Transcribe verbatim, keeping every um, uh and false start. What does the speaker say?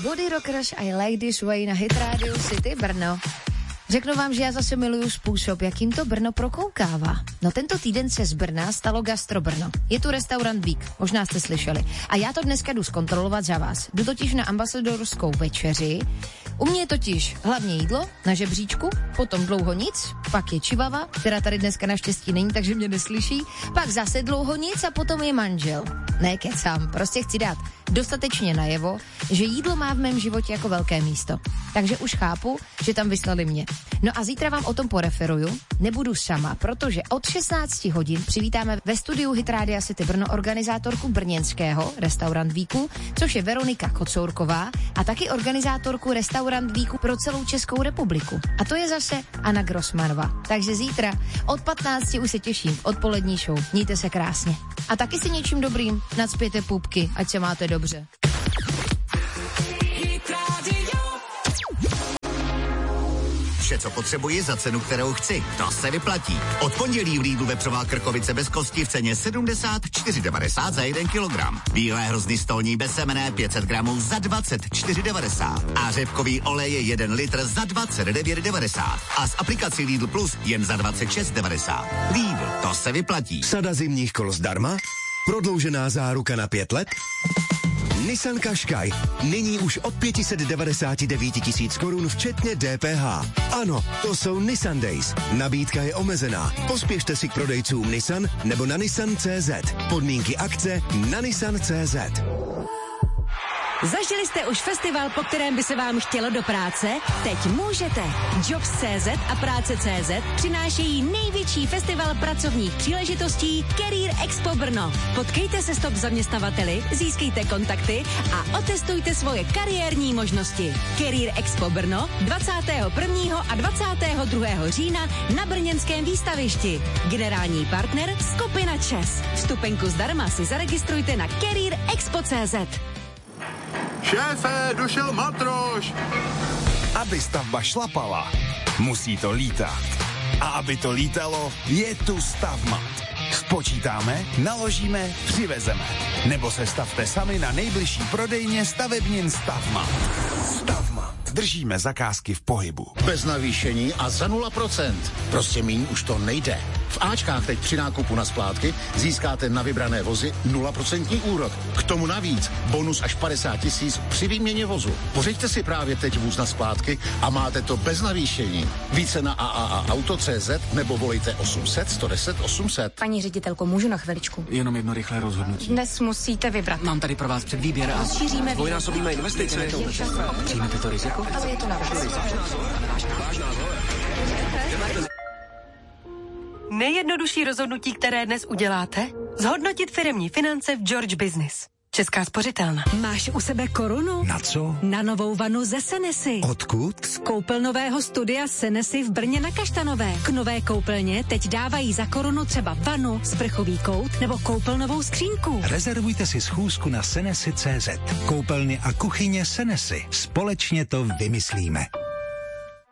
Body Rockers I Like This Way na Hit Radio City Brno. Řeknu vám, že já zase miluju způsob, jakým to Brno prokoukává. No tento týden se z Brna stalo Gastro Brno. Je tu restaurant Vík, možná jste slyšeli. A já to dneska jdu zkontrolovat za vás. Jdu totiž na ambasadorskou večeři. U mě je totiž hlavně jídlo na žebříčku, potom dlouho nic, pak je čivava, která tady dneska naštěstí není, takže mě neslyší, pak zase dlouho nic a potom je manžel. Ne, kecám, prostě chci dát dostatečně najevo, že jídlo má v mém životě jako velké místo. Takže už chápu, že tam vyslali mě. No a zítra vám o tom poreferuju, nebudu sama, protože od šestnáct hodin přivítáme ve studiu Hit Rádia City Brno organizátorku brněnského Restaurant Víku, což je Veronika Kocourková a taky organizátorku Restaurant Víku pro celou Českou republiku. A to je zase Anna Grossmanová. Takže zítra od patnácti už se těším, odpolední show. Mějte se krásně. A taky si něčím dobrým nacpěte pupky, ať se máte dobře. Vše, co potřebuji za cenu, kterou chci. To se vyplatí. Od pondělí v Lidlu vepřová krkovice bez kosti v ceně sedmdesát čtyři devadesát za jeden kilogram. Bílé hrozny stolní bez semene pět set gramů za dvacet čtyři devadesát. A řepkový olej je jeden litr za dvacet devět devadesát. A s aplikací Lidl Plus jen za dvacet šest devadesát. Lidl, to se vyplatí. Sada zimních kol zdarma? Prodloužená záruka na pět let? Nissan Qashqai. Nyní už od pět set devadesát devět tisíc korun včetně D P H. Ano, to jsou Nissan Days. Nabídka je omezená. Pospěšte si k prodejcům Nissan nebo na Nissan tečka cé zet. Podmínky akce na Nissan tečka cé zet. Zažili jste už festival, po kterém by se vám chtělo do práce? Teď můžete. Jobs tečka cé zet a práce tečka cé zet přinášejí největší festival pracovních příležitostí Career Expo Brno. Potkejte se s top zaměstnavateli, získejte kontakty a otestujte svoje kariérní možnosti. Career Expo Brno dvacátého prvního a dvacátého druhého října na brněnském výstavišti. Generální partner skupina ČES. Vstupenku zdarma si zaregistrujte na career expo tečka cé zet. Šéfe, došel matroš! Aby stavba šlapala, musí to lítat. A aby to lítalo, je tu Stavmat. Spočítáme, naložíme, přivezeme. Nebo se stavte sami na nejbližší prodejně stavebnin Stavmat. Stavmat. Držíme zakázky v pohybu. Bez navýšení a za nula procent. Prostě míň už to nejde. V Ačkách teď při nákupu na splátky získáte na vybrané vozy nula procent úrok. K tomu navíc bonus až padesát tisíc při výměně vozu. Pořiďte si právě teď vůz na splátky a máte to bez navýšení. Více na a a a auto tečka cé zet nebo volejte osm set sto deset osm set. Paní ředitelko, můžu na chviličku? Jenom jedno rychlé rozhodnutí. Dnes musíte vybrat. Mám tady pro vás předvýběr a rozšíříme dvojnásobíme investice. Přijmete to riziko? Ale je to na vás. Nejjednodušší rozhodnutí, které dnes uděláte? Zhodnotit firemní finance v George Business. Česká spořitelna. Máš u sebe korunu? Na co? Na novou vanu ze Senesy. Odkud? Z koupelnového studia Senesy v Brně na Kaštanové. K nové koupelně teď dávají za korunu třeba vanu, sprchový kout nebo koupelnovou skřínku. Rezervujte si schůzku na senesy tečka cé zet. Koupelny a kuchyně Senesy. Společně to vymyslíme.